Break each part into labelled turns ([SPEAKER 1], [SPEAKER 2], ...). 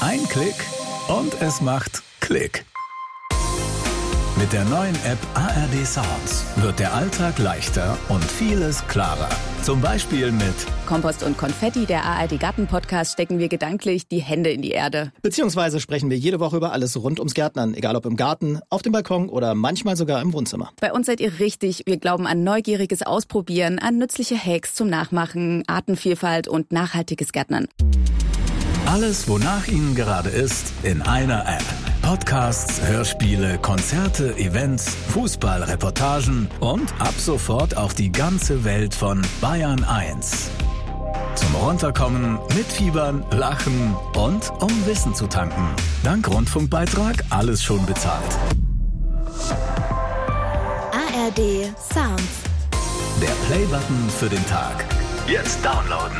[SPEAKER 1] Ein Klick und es macht Klick. Mit der neuen App ARD Sounds wird der Alltag leichter und vieles klarer. Zum Beispiel mit
[SPEAKER 2] Kompost und Konfetti, der ARD Garten-Podcast, stecken wir gedanklich die Hände in die Erde.
[SPEAKER 3] Beziehungsweise sprechen wir jede Woche über alles rund ums Gärtnern, egal ob im Garten, auf dem Balkon oder manchmal sogar im Wohnzimmer.
[SPEAKER 2] Bei uns seid ihr richtig. Wir glauben an neugieriges Ausprobieren, an nützliche Hacks zum Nachmachen, Artenvielfalt und nachhaltiges Gärtnern.
[SPEAKER 1] alles, wonach Ihnen gerade ist, in einer App. Podcasts, Hörspiele, Konzerte, Events, Fußballreportagen und ab sofort auch die ganze Welt von Bayern 1. Zum Runterkommen, mitfiebern, lachen und um Wissen zu tanken. Dank Rundfunkbeitrag alles schon bezahlt.
[SPEAKER 4] ARD Sounds.
[SPEAKER 1] Der Play-Button für den Tag. Jetzt downloaden.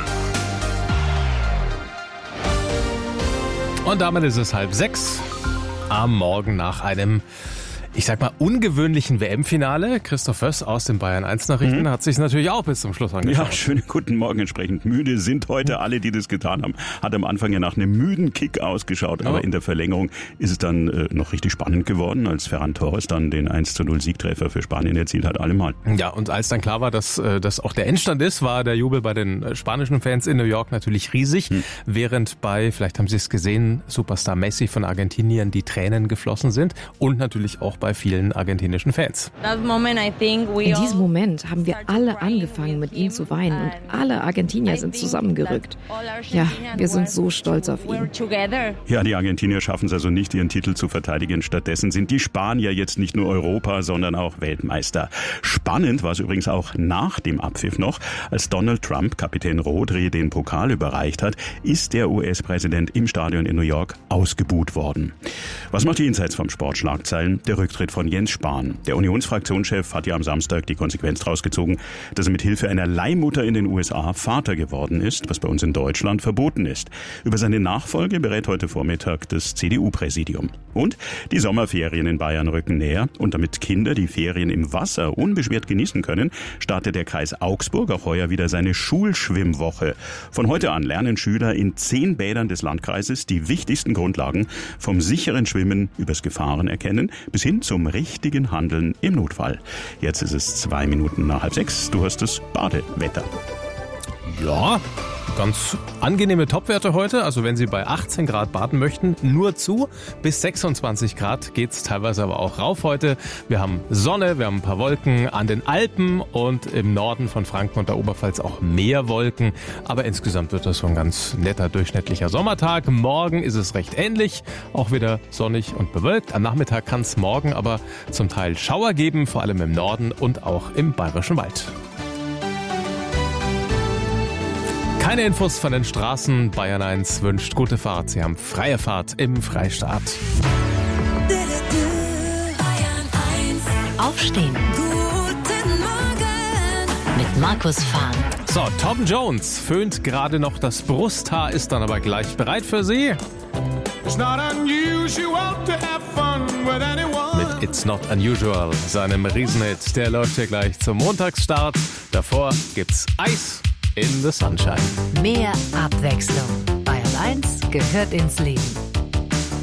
[SPEAKER 5] Und damit ist es 5:30 am Morgen nach einem, ich sag mal, ungewöhnlichen WM-Finale. Christoph Föss aus den Bayern 1 Nachrichten hat sich natürlich auch bis zum Schluss angeschaut.
[SPEAKER 6] Ja, schönen guten Morgen. Entsprechend müde sind heute alle, die das getan haben. Hat am Anfang ja nach einem müden Kick ausgeschaut, aber in der Verlängerung ist es dann noch richtig spannend geworden, als Ferran Torres dann den 1:0 Siegtreffer für Spanien erzielt hat, allemal.
[SPEAKER 5] Ja, und als dann klar war, dass das auch der Endstand ist, war der Jubel bei den spanischen Fans in New York natürlich riesig, während bei, vielleicht haben Sie es gesehen, Superstar Messi von Argentinien die Tränen geflossen sind und natürlich auch bei vielen argentinischen Fans.
[SPEAKER 7] In diesem Moment haben wir alle angefangen, mit ihm zu weinen und alle Argentinier sind zusammengerückt. Ja, wir sind so stolz auf ihn.
[SPEAKER 6] Ja, die Argentinier schaffen es also nicht, ihren Titel zu verteidigen. Stattdessen sind die Spanier jetzt nicht nur Europa, sondern auch Weltmeister. Spannend war es übrigens auch nach dem Abpfiff noch. Als Donald Trump Kapitän Rodri den Pokal überreicht hat, ist der US-Präsident im Stadion in New York ausgebuht worden. Was macht die Insights vom Sport Schlagzeilen? Der Rücktritt von Jens Spahn. Der Unionsfraktionschef hat ja am Samstag die Konsequenz daraus gezogen, dass er mit Hilfe einer Leihmutter in den USA Vater geworden ist, was bei uns in Deutschland verboten ist. Über seine Nachfolge berät heute Vormittag das CDU-Präsidium. Und die Sommerferien in Bayern rücken näher. Und damit Kinder die Ferien im Wasser unbeschwert genießen können, startet der Kreis Augsburg auch heuer wieder seine Schulschwimmwoche. Von heute an lernen Schüler in 10 Bädern des Landkreises die wichtigsten Grundlagen vom sicheren Schwimmen übers Gefahren erkennen bis hin zum richtigen Handeln im Notfall. Jetzt ist es 2 Minuten nach 5:30. Du hast das Badewetter.
[SPEAKER 5] Ja, ganz angenehme Topwerte heute. Also wenn Sie bei 18 Grad baden möchten, nur zu. Bis 26 Grad geht's teilweise aber auch rauf heute. Wir haben Sonne, wir haben ein paar Wolken an den Alpen und im Norden von Franken und der Oberpfalz auch mehr Wolken. Aber insgesamt wird das so ein ganz netter, durchschnittlicher Sommertag. Morgen ist es recht ähnlich, auch wieder sonnig und bewölkt. Am Nachmittag kann es morgen aber zum Teil Schauer geben, vor allem im Norden und auch im Bayerischen Wald. Keine Infos von den Straßen. Bayern 1 wünscht gute Fahrt. Sie haben freie Fahrt im Freistaat.
[SPEAKER 4] Aufstehen. Guten Morgen. Mit Markus Fahn.
[SPEAKER 5] So, Tom Jones föhnt gerade noch das Brusthaar, ist dann aber gleich bereit für Sie. Mit It's Not Unusual, seinem Riesenhit. Der läuft hier gleich zum Montagsstart. Davor gibt's Eis in the Sunshine.
[SPEAKER 4] Mehr Abwechslung. Bayern 1 gehört ins Leben.